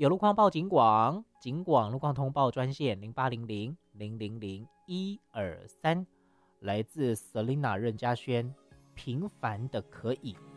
有路况报警广，警广路况通报专线0800-000-123，来自 Selina 任嘉轩，平凡的可以。